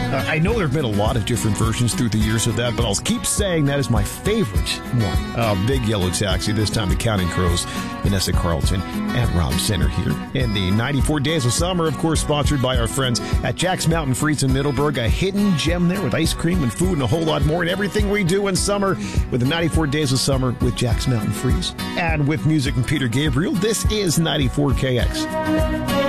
I know there have been a lot of different versions through the years of that, but I'll keep saying that is my favorite one. Big Yellow Taxi, this time the Counting Crows, Vanessa Carlton, and Rob Center here. In the 94 Days of Summer, of course, sponsored by our friends at Jack's Mountain Freeze in Middleburg, a hidden gem there with ice cream and food and a whole lot more, and everything we do in summer with the 94 Days of Summer with Jack's Mountain Freeze. And with music from Peter Gabriel, this is 94KX.